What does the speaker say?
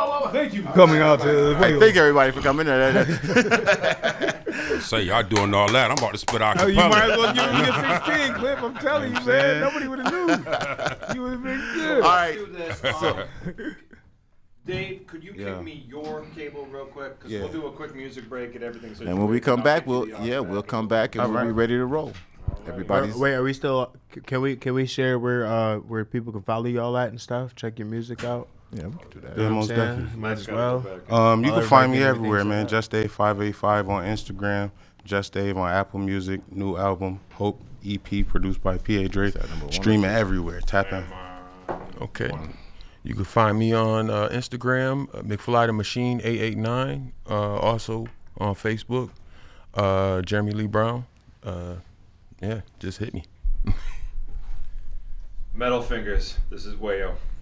Thank you for coming out to Thank everybody for coming. Say y'all doing all that. I'm about to spit out. Oh, you might as well give me a 16 clip. I'm telling you, man. Nobody would have knew. You would have been good. All right. Dave, could you give me your cable real quick? Because we'll do a quick music break and everything. So And when we come back, we'll come back and we'll be ready to roll. Everybody's. Wait, are we still? Can we share where people can follow y'all at and stuff? Check your music out. Yeah, we can do that. Yeah, most definitely. Might as well. You can find me everywhere, man. Just Dave 585 on Instagram. Just Dave on Apple Music. New album, Hope EP, produced by P.A. Drake. Streaming everywhere. Tap in. Okay. You can find me on Instagram, McFly the Machine 889. Also on Facebook, Jeremy Lee Brown. Yeah, just hit me. Metal Fingers. This is Wayo.